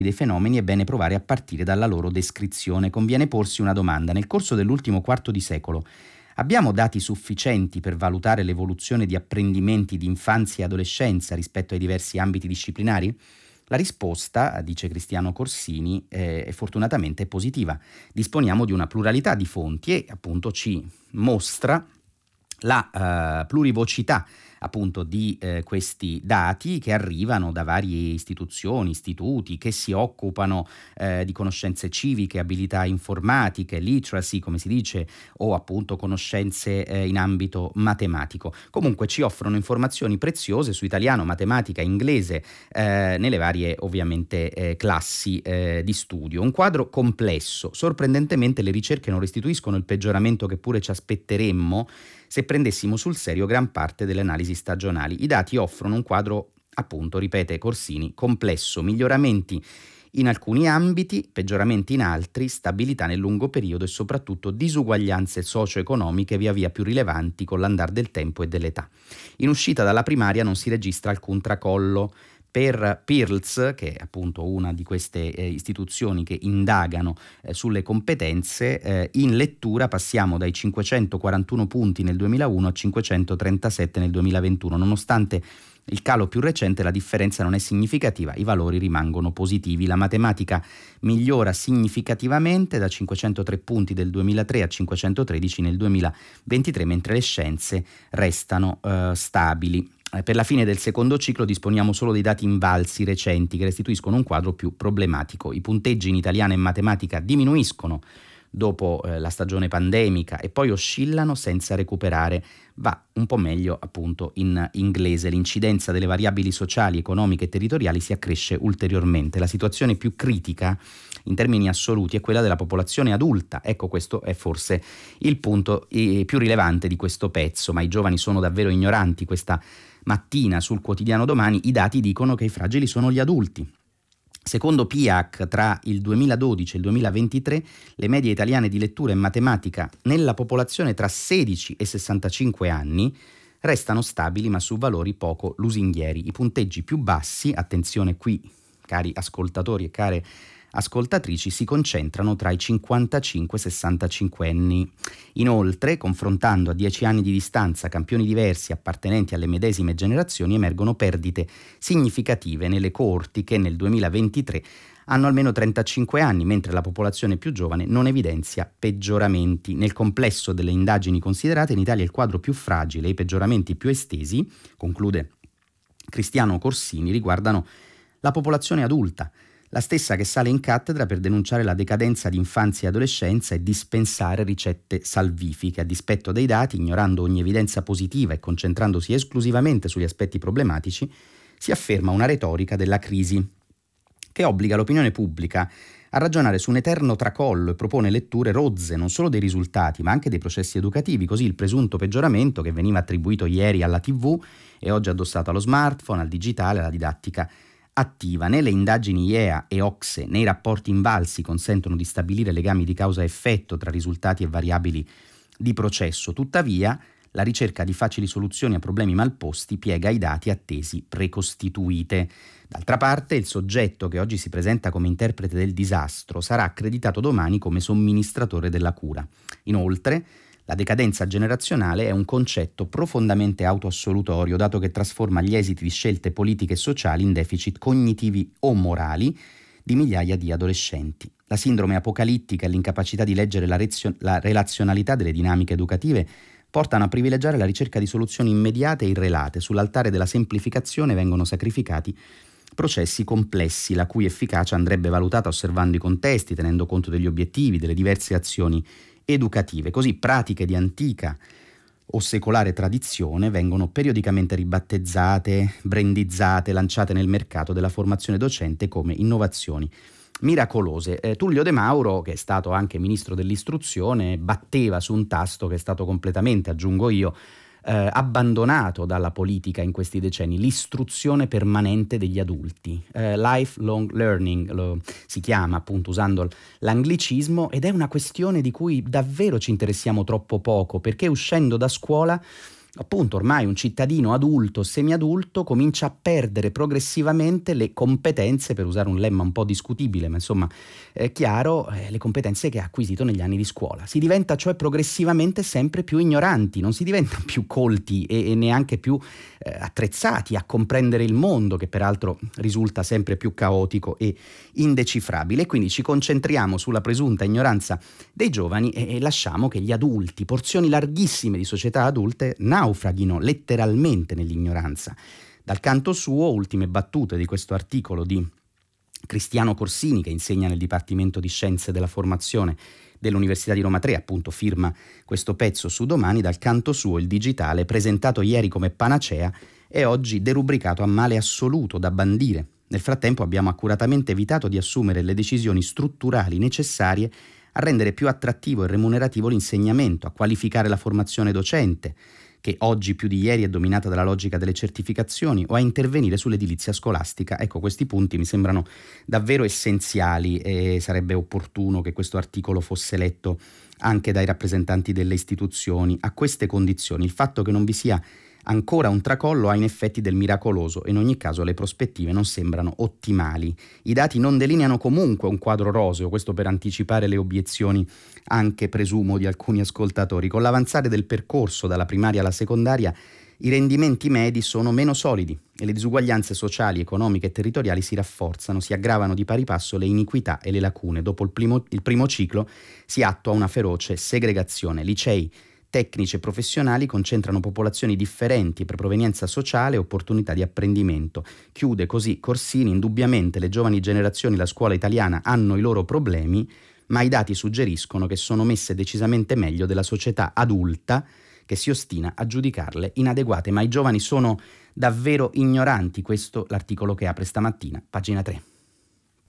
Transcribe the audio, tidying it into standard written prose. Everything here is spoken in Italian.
dei fenomeni è bene provare a partire dalla loro descrizione. Conviene porsi una domanda: nel corso dell'ultimo quarto di secolo abbiamo dati sufficienti per valutare l'evoluzione di apprendimenti di infanzia e adolescenza rispetto ai diversi ambiti disciplinari? La risposta, dice Cristiano Corsini, fortunatamente è positiva. Disponiamo di una pluralità di fonti e appunto ci mostra la plurivocità appunto di questi dati che arrivano da varie istituzioni, istituti che si occupano di conoscenze civiche, abilità informatiche, literacy come si dice, o appunto conoscenze in ambito matematico. Comunque ci offrono informazioni preziose su italiano, matematica, inglese, nelle varie ovviamente classi di studio. Un quadro complesso. Sorprendentemente le ricerche non restituiscono il peggioramento che pure ci aspetteremmo se prendessimo sul serio gran parte delle analisi stagionali. I dati offrono un quadro, appunto, ripete Corsini, complesso, miglioramenti in alcuni ambiti, peggioramenti in altri, stabilità nel lungo periodo e soprattutto disuguaglianze socio-economiche via via più rilevanti con l'andar del tempo e dell'età. In uscita dalla primaria non si registra alcun tracollo. Per PIRLS, che è appunto una di queste istituzioni che indagano sulle competenze, in lettura passiamo dai 541 punti nel 2001 a 537 nel 2021. Nonostante il calo più recente, la differenza non è significativa, i valori rimangono positivi. La matematica migliora significativamente da 503 punti del 2003 a 513 nel 2023, mentre le scienze restano stabili. Per la fine del secondo ciclo disponiamo solo dei dati invalsi recenti che restituiscono un quadro più problematico. I punteggi in italiano e matematica diminuiscono dopo la stagione pandemica e poi oscillano senza recuperare. Va un po' meglio appunto in inglese. L'incidenza delle variabili sociali, economiche e territoriali si accresce ulteriormente. La situazione più critica in termini assoluti è quella della popolazione adulta. Ecco, questo è forse il punto più rilevante di questo pezzo, ma i giovani sono davvero ignoranti. Questa mattina sul quotidiano Domani i dati dicono che i fragili sono gli adulti. Secondo PIAC, tra il 2012 e il 2023 le medie italiane di lettura e matematica nella popolazione tra 16 e 65 anni restano stabili ma su valori poco lusinghieri. I punteggi più bassi, attenzione qui cari ascoltatori e care ascoltatrici, si concentrano tra i 55 e 65 anni. Inoltre, confrontando a 10 anni di distanza campioni diversi appartenenti alle medesime generazioni, emergono perdite significative nelle coorti che nel 2023 hanno almeno 35 anni, mentre la popolazione più giovane non evidenzia peggioramenti. Nel complesso delle indagini considerate, in Italia il quadro più fragile e i peggioramenti più estesi, conclude Cristiano Corsini, riguardano la popolazione adulta, la stessa che sale in cattedra per denunciare la decadenza di infanzia e adolescenza e dispensare ricette salvifiche. A dispetto dei dati, ignorando ogni evidenza positiva e concentrandosi esclusivamente sugli aspetti problematici, si afferma una retorica della crisi che obbliga l'opinione pubblica a ragionare su un eterno tracollo e propone letture rozze non solo dei risultati ma anche dei processi educativi. Così il presunto peggioramento che veniva attribuito ieri alla TV è oggi addossato allo smartphone, al digitale, alla didattica attiva. Né le indagini IEA e OCSE né i rapporti invalsi consentono di stabilire legami di causa-effetto tra risultati e variabili di processo. Tuttavia, la ricerca di facili soluzioni a problemi malposti piega i dati a tesi precostituite. D'altra parte, il soggetto che oggi si presenta come interprete del disastro sarà accreditato domani come somministratore della cura. Inoltre, la decadenza generazionale è un concetto profondamente autoassolutorio, dato che trasforma gli esiti di scelte politiche e sociali in deficit cognitivi o morali di migliaia di adolescenti. La sindrome apocalittica e l'incapacità di leggere la relazionalità delle dinamiche educative portano a privilegiare la ricerca di soluzioni immediate e irrelate. Sull'altare della semplificazione vengono sacrificati processi complessi, la cui efficacia andrebbe valutata osservando i contesti, tenendo conto degli obiettivi, delle diverse azioni educative. Così pratiche di antica o secolare tradizione vengono periodicamente ribattezzate, brandizzate, lanciate nel mercato della formazione docente come innovazioni miracolose. Tullio De Mauro, che è stato anche ministro dell'istruzione, batteva su un tasto che è stato completamente, aggiungo io, abbandonato dalla politica in questi decenni: l'istruzione permanente degli adulti, lifelong learning si chiama, appunto usando l'anglicismo, ed è una questione di cui davvero ci interessiamo troppo poco, perché uscendo da scuola appunto ormai un cittadino adulto, semiadulto, comincia a perdere progressivamente le competenze, per usare un lemma un po' discutibile, ma insomma è chiaro, le competenze che ha acquisito negli anni di scuola. Si diventa cioè progressivamente sempre più ignoranti, non si diventa più colti e neanche più attrezzati a comprendere il mondo, che peraltro risulta sempre più caotico e indecifrabile. E quindi ci concentriamo sulla presunta ignoranza dei giovani e lasciamo che gli adulti, porzioni larghissime di società adulte, naufraghino letteralmente nell'ignoranza. Dal canto suo, ultime battute di questo articolo di Cristiano Corsini, che insegna nel Dipartimento di Scienze della Formazione dell'Università di Roma 3, appunto firma questo pezzo su Domani. Dal canto suo il digitale, presentato ieri come panacea, è oggi derubricato a male assoluto da bandire. Nel frattempo abbiamo accuratamente evitato di assumere le decisioni strutturali necessarie a rendere più attrattivo e remunerativo l'insegnamento, a qualificare la formazione docente, che oggi più di ieri è dominata dalla logica delle certificazioni, o a intervenire sull'edilizia scolastica. Ecco, questi punti mi sembrano davvero essenziali e sarebbe opportuno che questo articolo fosse letto anche dai rappresentanti delle istituzioni. A queste condizioni il fatto che non vi sia ancora un tracollo ha in effetti del miracoloso e in ogni caso le prospettive non sembrano ottimali. I dati non delineano comunque un quadro roseo, questo per anticipare le obiezioni anche, presumo, di alcuni ascoltatori. Con l'avanzare del percorso dalla primaria alla secondaria i rendimenti medi sono meno solidi e le disuguaglianze sociali, economiche e territoriali si rafforzano, si aggravano di pari passo le iniquità e le lacune. Dopo il primo ciclo si attua una feroce segregazione. Licei tecnici e professionali concentrano popolazioni differenti per provenienza sociale e opportunità di apprendimento. Chiude così Corsini: indubbiamente le giovani generazioni, la scuola italiana hanno i loro problemi, ma i dati suggeriscono che sono messe decisamente meglio della società adulta che si ostina a giudicarle inadeguate. Ma i giovani sono davvero ignoranti? Questo l'articolo che apre stamattina, pagina 3.